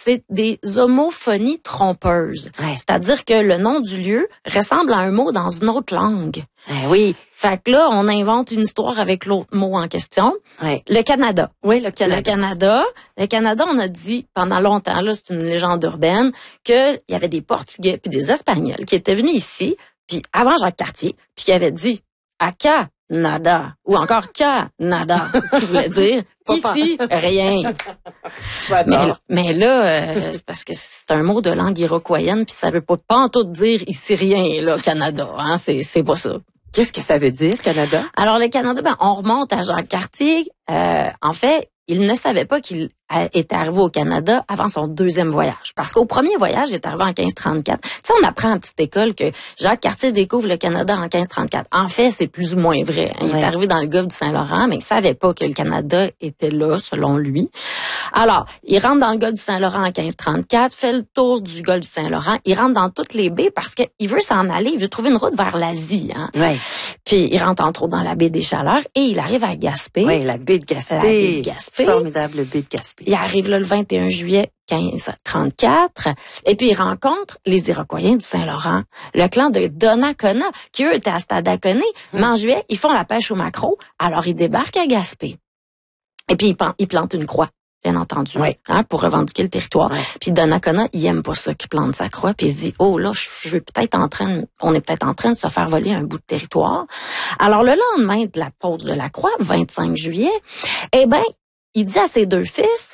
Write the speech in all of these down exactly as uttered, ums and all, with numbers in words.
c'est des homophonies trompeuses. Ouais. C'est-à-dire que le nom du lieu ressemble à un mot dans une autre langue. Eh oui. Fait que là, on invente une histoire avec l'autre mot en question. Ouais. Le Canada. Oui, le Canada. Le Canada. Le Canada, on a dit pendant longtemps, là, c'est une légende urbaine, qu'il y avait des Portugais puis des Espagnols qui étaient venus ici, puis avant Jacques Cartier, puis qui avaient dit à Canada ou encore Canada, qui voulait dire ici rien. Mais, mais là, euh, c'est parce que c'est un mot de langue iroquoienne, puis ça veut pas pas en tout dire ici rien là, Canada. Hein, c'est c'est pas ça. Qu'est-ce que ça veut dire, Canada? Alors, le Canada, ben, on remonte à Jacques Cartier. Euh, en fait, il ne savait pas qu'il était arrivé au Canada avant son deuxième voyage. Parce qu'au premier voyage, il est arrivé en quinze trente-quatre. Tu sais, on apprend en petite école que Jacques Cartier découvre le Canada en quinze trente-quatre. En fait, c'est plus ou moins vrai. Il ouais. est arrivé dans le golfe du Saint-Laurent, mais il savait pas que le Canada était là, selon lui. Alors, il rentre dans le golfe du Saint-Laurent en quinze trente-quatre, fait le tour du golfe du Saint-Laurent. Il rentre dans toutes les baies parce qu'il veut s'en aller. Il veut trouver une route vers l'Asie. Hein. Ouais. Puis, il rentre entre autres dans la baie des Chaleurs et il arrive à Gaspé. Oui, la baie de Gaspé. La baie de Gaspé. Formidable baie de Gaspé. Il arrive là le vingt et un juillet quinze trente-quatre et puis il rencontre les Iroquois du Saint-Laurent, le clan de Donnacona, qui eux étaient à Stadacone, hum. mais en juillet, ils font la pêche au maquereau, alors ils débarquent à Gaspé. Et puis ils plantent une croix, bien entendu, oui. hein, pour revendiquer le territoire. Oui. Puis Donnacona, il aime pas ça qu'il plante sa croix, puis il se dit "Oh là, je vais peut-être en train de, on est peut-être en train de se faire voler un bout de territoire." Alors le lendemain de la pose de la croix, vingt-cinq juillet, eh ben, il dit à ses deux fils,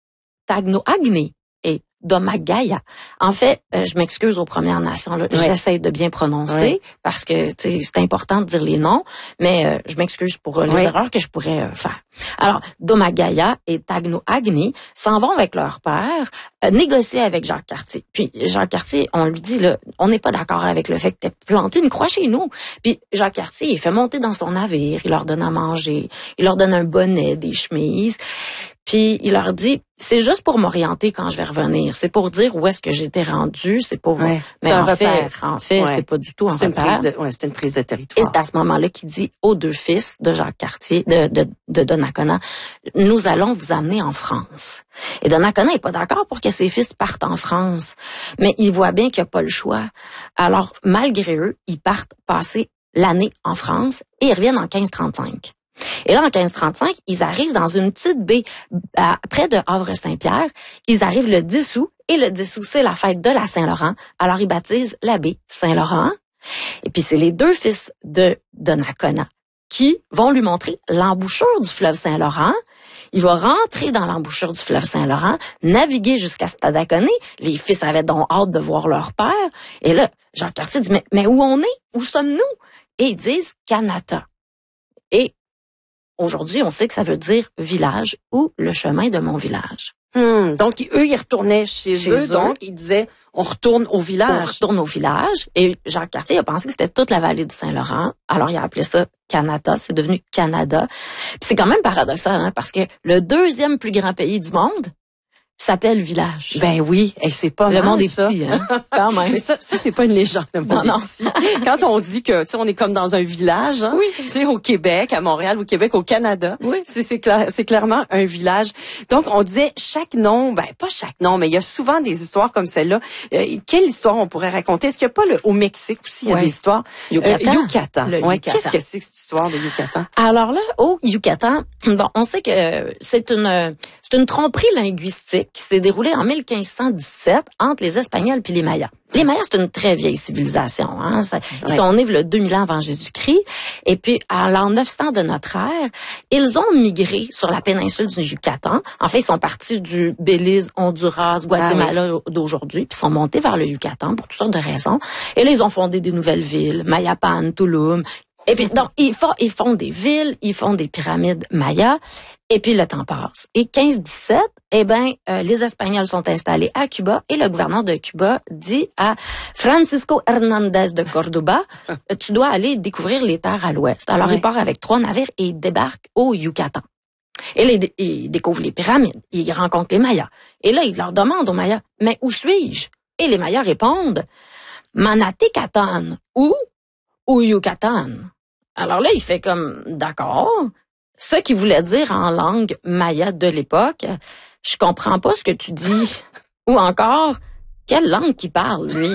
Tagnoagni et Domagaya. En fait, euh, je m'excuse aux Premières Nations, là. Oui. J'essaie de bien prononcer oui. parce que c'est important de dire les noms, mais euh, je m'excuse pour euh, les oui. erreurs que je pourrais euh, faire. Alors, Domagaya et Tagnoagni s'en vont avec leur père euh, négocier avec Jacques Cartier. Puis Jacques Cartier, on lui dit, là, on n'est pas d'accord avec le fait que tu aies planté une croix chez nous. Puis Jacques Cartier, il fait monter dans son navire, il leur donne à manger, il leur donne un bonnet, des chemises. Puis il leur dit, c'est juste pour m'orienter quand je vais revenir. C'est pour dire où est-ce que j'étais rendu. C'est pour. Ouais, mais c'est en un fait, repère. en fait, ouais. c'est pas du tout un c'est repère. Une prise de, ouais, c'est une prise de territoire. Et c'est à ce moment-là qu'il dit aux deux fils de Jacques Cartier, de, de, de Donnacona, nous allons vous amener en France. Et Donnacona n'est pas d'accord pour que ses fils partent en France, mais il voit bien qu'il n'y a pas le choix. Alors, malgré eux, ils partent passer l'année en France et ils reviennent en quinze trente-cinq. Et là, en quinze trente-cinq, ils arrivent dans une petite baie à, près de Havre-Saint-Pierre. Ils arrivent le dix août, et le dix août, c'est la fête de la Saint-Laurent. Alors, ils baptisent la baie Saint-Laurent. Et puis, c'est les deux fils de Donnacona qui vont lui montrer l'embouchure du fleuve Saint-Laurent. Il va rentrer dans l'embouchure du fleuve Saint-Laurent, naviguer jusqu'à Stadacone. Les fils avaient donc hâte de voir leur père. Et là, Jacques Cartier dit, mais, mais où on est? Où sommes-nous? Et ils disent Canada. Et aujourd'hui, on sait que ça veut dire village ou le chemin de mon village. Hum, donc, eux, ils retournaient chez, chez eux, eux, donc ils disaient, on retourne au village. On retourne au village. Et Jacques Cartier a pensé que c'était toute la vallée du Saint-Laurent. Alors, il a appelé ça Canada. C'est devenu Canada. Puis c'est quand même paradoxal, hein, parce que le deuxième plus grand pays du monde s'appelle village. Ben oui, et c'est pas le mal, monde est ça. petit, hein, quand même. Mais ça, ça c'est pas une légende, le monde non, est petit. Quand on dit que, tu sais, on est comme dans un village, hein, oui. tu sais, au Québec, à Montréal, au Québec, au Canada, oui. c'est c'est, clair, c'est clairement un village. Donc on disait chaque nom, ben pas chaque nom, mais il y a souvent des histoires comme celle-là. Euh, quelle histoire on pourrait raconter? Est-ce qu'il n'y a pas le, au Mexique aussi, il y a ouais. des histoires? Yucatan. Euh, Yucatan. Le ouais, Yucatan. Qu'est-ce que c'est que cette histoire de Yucatan? Alors là, au Yucatan, bon, on sait que c'est une c'est une tromperie linguistique qui s'est déroulée en mille cinq cent dix-sept entre les Espagnols puis les Mayas. Les Mayas, c'est une très vieille civilisation. Hein? Ça, ils ouais. sont nés le deux mille ans avant Jésus-Christ. Et puis, à l'an neuf cents de notre ère, ils ont migré sur la péninsule du Yucatan. En fait, ils sont partis du Belize, Honduras, Guatemala ah, oui. d'aujourd'hui, puis sont montés vers le Yucatan pour toutes sortes de raisons. Et là, ils ont fondé des nouvelles villes, Mayapan, Tulum. Et puis, donc, ils font, ils font des villes, ils font des pyramides mayas. Et puis, le temps passe. Et quinze dix-sept, eh ben, euh, les Espagnols sont installés à Cuba et le gouverneur de Cuba dit à Francisco Hernandez de Cordoba, tu dois aller découvrir les terres à l'ouest. Alors, ouais. il part avec trois navires et il débarque au Yucatan. Et là, il, il découvre les pyramides. Il rencontre les Mayas. Et là, il leur demande aux Mayas, mais où suis-je? Et les Mayas répondent, Manatecatan ou ou Yucatan. Alors là, il fait comme, d'accord. Ce qu'il voulait dire en langue maya de l'époque, je comprends pas ce que tu dis. Ou encore, quelle langue qu'il parle, lui?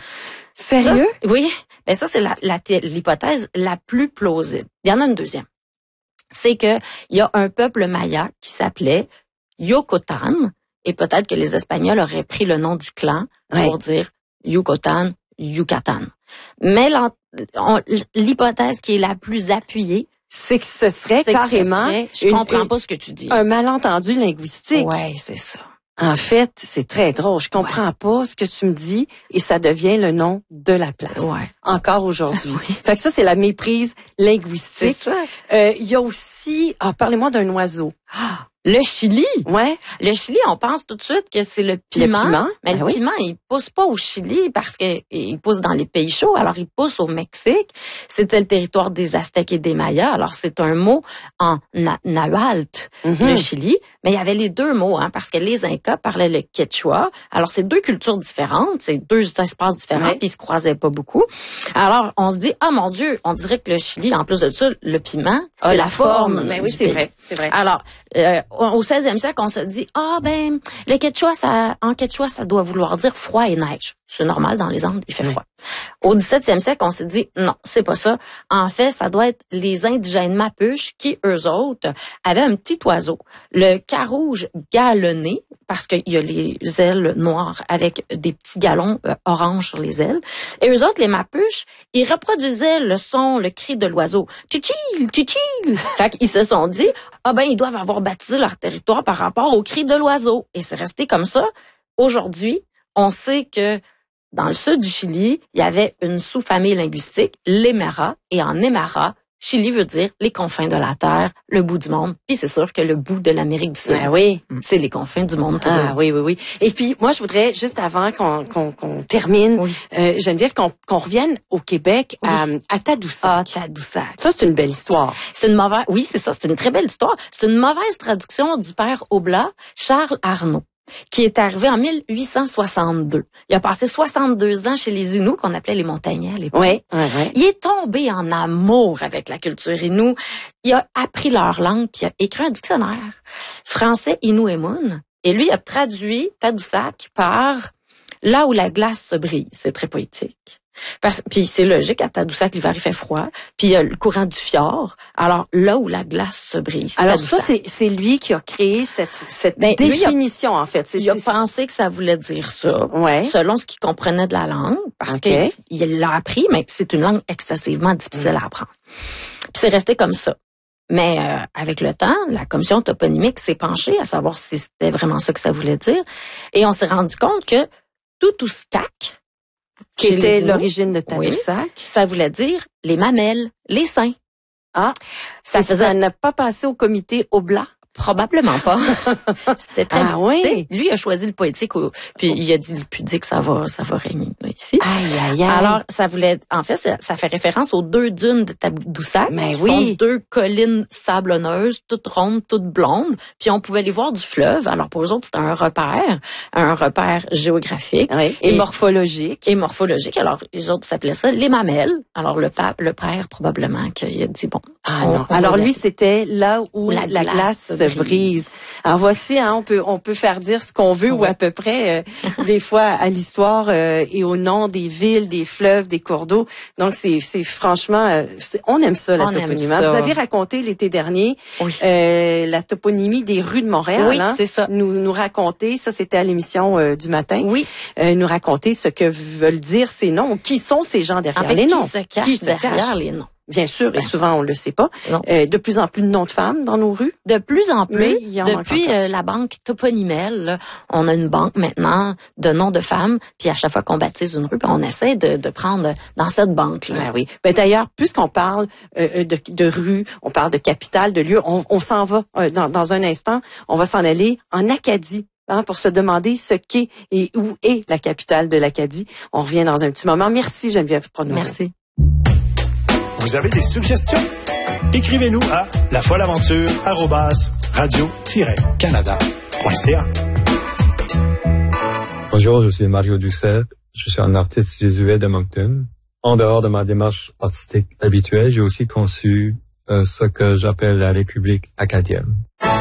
Sérieux? Ça, oui. Ben ça, c'est la, la, l'hypothèse la plus plausible. Il y en a une deuxième. C'est que il y a un peuple maya qui s'appelait Yocotan, et peut-être que les Espagnols auraient pris le nom du clan pour ouais. dire Yucatan, Yucatan. Mais on, l'hypothèse qui est la plus appuyée, c'est que ce serait carrément... Que ce serait, je une, comprends une, pas ce que tu dis. Un malentendu linguistique. Ouais, c'est ça. En fait, c'est très drôle. Je comprends ouais. pas ce que tu me dis et ça devient le nom de la place. Ouais. Encore aujourd'hui. Oui. Fait que ça, c'est la méprise linguistique. C'est ça. Euh, il y a aussi... Ah, parlez-moi d'un oiseau. Ah, le Chili. Ouais. Le Chili, on pense tout de suite que c'est le piment. Le piment. Mais ben le oui. piment, il pousse pas au Chili parce que il pousse dans les pays chauds. Alors, il pousse au Mexique. C'était le territoire des Aztèques et des Mayas. Alors, c'est un mot en na- nahuatl, mm-hmm. le Chili. Mais il y avait les deux mots, hein, parce que les Incas parlaient le quechua. Alors, c'est deux cultures différentes, c'est deux espaces différents, ouais. puis ils se croisaient pas beaucoup. Alors, on se dit, ah mon Dieu, on dirait que le Chili, en plus de ça, le piment, c'est a la, la forme. forme. Mais oui, c'est vrai, c'est vrai. Alors, euh, au seizième siècle, on se dit, ah ben, le quechua, ça, en quechua, ça doit vouloir dire froid et neige. C'est normal, dans les Andes, il fait froid. Au dix-septième siècle, on s'est dit, non, c'est pas ça. En fait, ça doit être les indigènes Mapuches qui, eux autres, avaient un petit oiseau, le carouge galonné, parce qu'il y a les ailes noires avec des petits galons euh, orange sur les ailes. Et eux autres, les Mapuches, ils reproduisaient le son, le cri de l'oiseau. Tchichil, tchichil. Fait qu'ils se sont dit, ah ben, ils doivent avoir baptisé leur territoire par rapport au cri de l'oiseau. Et c'est resté comme ça. Aujourd'hui, on sait que dans le sud du Chili, il y avait une sous-famille linguistique, l'Aymara, et en Aymara, Chili veut dire les confins de la terre, le bout du monde. Puis c'est sûr que le bout de l'Amérique du Sud, ben oui. c'est les confins du monde. Pour ah eux. oui, oui, oui. Et puis moi, je voudrais, juste avant qu'on, qu'on, qu'on termine, oui. euh, Geneviève, qu'on, qu'on revienne au Québec, oui. à, à Tadoussac. Ah, Tadoussac. Ça, c'est une belle histoire. C'est une mauvaise, oui, c'est ça, c'est une très belle histoire. C'est une mauvaise traduction du père Oblat, Charles Arnaud, qui est arrivé en mille huit cent soixante-deux. Il a passé soixante-deux ans chez les Inuits, qu'on appelait les Montagnais à l'époque. Oui, oui, oui. Il est tombé en amour avec la culture Innu. Il a appris leur langue, puis il a écrit un dictionnaire français Innu-Emun. Et lui, il a traduit Tadoussac par « là où la glace se brise ». C'est très poétique. Parce, puis c'est logique, à Tadoussac, l'hiver, il fait froid. Puis il y a le courant du fjord. Alors, là où la glace se brise. Alors Tadoussac. ça, c'est, c'est lui qui a créé cette, cette ben, définition, lui, a, en fait. C'est, il a c'est, pensé que ça voulait dire ça, ouais. selon ce qu'il comprenait de la langue, parce okay. qu'il l'a appris, mais c'est une langue excessivement difficile mmh. à apprendre. Puis c'est resté comme ça. Mais euh, avec le temps, la commission toponymique s'est penchée à savoir si c'était vraiment ça que ça voulait dire. Et on s'est rendu compte que Tutuskac, qui était l'origine de Tadoussac, oui, ça voulait dire les mamelles, les seins. Ah, ça faisait... ça n'a pas passé au comité Oblat? Probablement pas. C'était très ah, oui. Lui a choisi le poétique, au, puis il a dit le pudique, ça va, ça va régner là, ici. Aïe, aïe, aïe. Alors, ça voulait, en fait, ça, ça fait référence aux deux dunes de Tadoussac. Mais qui oui. sont deux collines sablonneuses, toutes rondes, toutes blondes. Puis on pouvait les voir du fleuve. Alors pour eux autres, c'était un repère, un repère géographique oui. et, et morphologique. Et morphologique. Alors les autres s'appelaient ça les mamelles. Alors le pape, le père probablement qu'il a dit bon. Ah on, non. On Alors lui, c'était là où, où la, la glace, glace se brise. brise. Alors voici, hein, on peut on peut faire dire ce qu'on veut oui. ou à peu près euh, des fois à l'histoire euh, et au nom des villes, des fleuves, des cours d'eau. Donc c'est c'est franchement euh, c'est, on aime ça la on toponymie. Ça. Vous avez raconté l'été dernier oui. euh, la toponymie des rues de Montréal. Oui, hein, c'est ça. Nous nous raconter, ça c'était à l'émission euh, du matin. Oui. Euh, nous raconter ce que veulent dire ces noms, qui sont ces gens derrière en fait, les qui noms, se cachent qui se derrière cachent. les noms. Bien sûr, ben, et souvent on le sait pas. Euh, de plus en plus de noms de femmes dans nos rues. De plus en plus. Mais il y en depuis euh, la banque Toponymel, là, on a une banque maintenant de noms de femmes. Puis à chaque fois qu'on baptise une rue, on essaie de, de prendre dans cette banque-là. Ben oui. Ben d'ailleurs, puisqu'on parle euh, de, de rue, on parle de capitale, de lieu, on, on s'en va euh, dans, dans un instant. On va s'en aller en Acadie. Hein, pour se demander ce qu'est et où est la capitale de l'Acadie. On revient dans un petit moment. Merci Geneviève pour nous. Merci. Vous avez des suggestions? Écrivez-nous à lafoleaventure arobase radio tiret canada point c a. Bonjour, je suis Mario Doucet. Je suis un artiste jésuite de Moncton. En dehors de ma démarche artistique habituelle, j'ai aussi conçu euh, ce que j'appelle la République acadienne.